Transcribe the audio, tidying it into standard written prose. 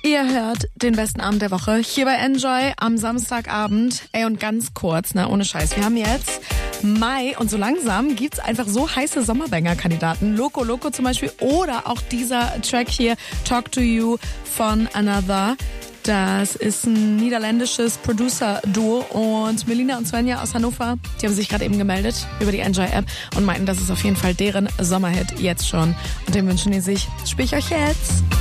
Ihr hört den besten Abend der Woche hier bei Enjoy am Samstagabend. Ey, und ganz kurz, ohne Scheiß. Wir haben jetzt Mai und so langsam gibt's einfach so heiße Sommerbanger-Kandidaten. Loco Loco zum Beispiel oder auch dieser Track hier, Talk to You von Another. Das ist ein niederländisches Producer-Duo und Melina und Svenja aus Hannover, die haben sich gerade eben gemeldet über die Enjoy-App und meinten, das ist auf jeden Fall deren Sommerhit jetzt schon. Und den wünschen die sich. Das spiele ich euch jetzt.